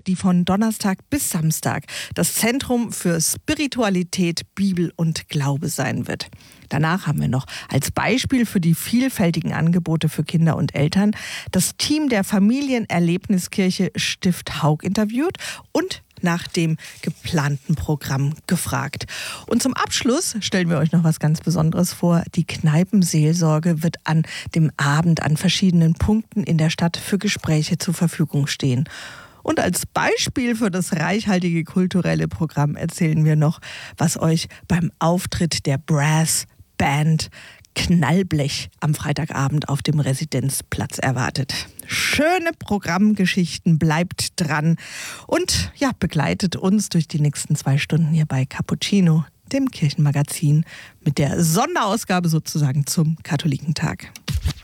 die von Donnerstag bis Samstag das Zentrum für Spiritualität, Bibel und Glaube sein wird. Danach haben wir noch als Beispiel für die vielfältigen Angebote für Kinder und Eltern das Team der Familienerlebniskirche Stift Haug interviewt und nach dem geplanten Programm gefragt. Und zum Abschluss stellen wir euch noch was ganz Besonderes vor. Die Kneipenseelsorge wird an dem Abend an verschiedenen Punkten in der Stadt für Gespräche zur Verfügung stehen. Und als Beispiel für das reichhaltige kulturelle Programm erzählen wir noch, was euch beim Auftritt der Brassband Knallblech am Freitagabend auf dem Residenzplatz erwartet. Schöne Programmgeschichten, bleibt dran und ja, begleitet uns durch die nächsten 2 Stunden hier bei Cappuccino, dem Kirchenmagazin, mit der Sonderausgabe sozusagen zum Katholikentag.